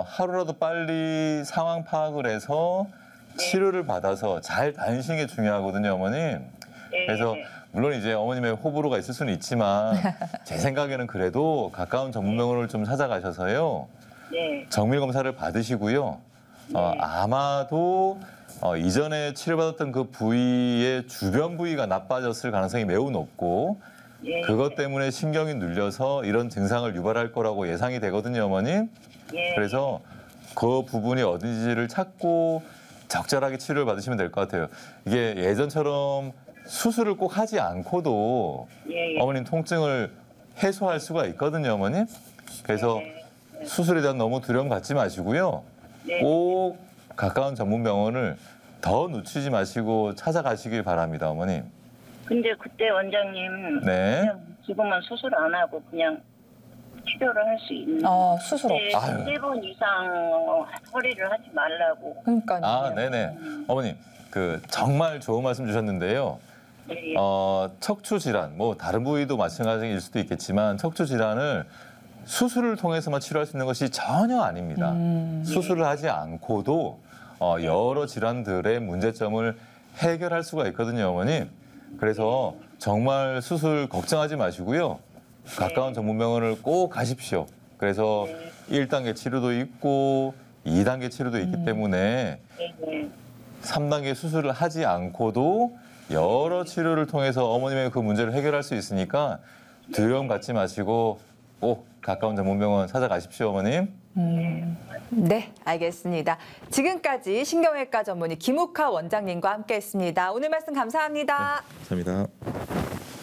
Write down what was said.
하루라도 빨리 상황 파악을 해서 치료를 받아서 잘 다니시는 게 중요하거든요, 어머님. 그래서 물론 이제 어머님의 호불호가 있을 수는 있지만 제 생각에는 그래도 가까운 전문병원을 좀 찾아가셔서요. 정밀 검사를 받으시고요. 아마도 이전에 치료받았던 그 부위의 주변 부위가 나빠졌을 가능성이 매우 높고 그것 때문에 신경이 눌려서 이런 증상을 유발할 거라고 예상이 되거든요, 어머님. 그래서 그 부분이 어딘지를 찾고 적절하게 치료를 받으시면 될 것 같아요. 이게 예전처럼 수술을 꼭 하지 않고도 어머님 통증을 해소할 수가 있거든요, 어머님. 그래서 수술에 대한 너무 두려움 갖지 마시고요. 꼭 가까운 전문병원을 더 늦추지 마시고 찾아가시길 바랍니다, 어머님. 근데 그때 원장님 그냥 지금은 수술 안 하고 그냥 치료를 할 수 있는 수술 없이 3번 이상 허리를 하지 말라고. 그러니까요. 네네. 어머님 정말 좋은 말씀 주셨는데요. 척추 질환, 뭐 다른 부위도 마찬가지일 수도 있겠지만 척추 질환을 수술을 통해서만 치료할 수 있는 것이 전혀 아닙니다. 수술을 하지 않고도 여러 질환들의 문제점을 해결할 수가 있거든요, 어머님. 그래서 정말 수술 걱정하지 마시고요. 가까운 전문병원을 꼭 가십시오. 그래서 1단계 치료도 있고 2단계 치료도 있기 때문에 3단계 수술을 하지 않고도 여러 치료를 통해서 어머님의 그 문제를 해결할 수 있으니까 두려움 갖지 마시고 꼭 가까운 전문병원 찾아가십시오, 어머님. 네, 알겠습니다. 지금까지 신경외과 전문의 김욱하 원장님과 함께했습니다. 오늘 말씀 감사합니다. 감사합니다.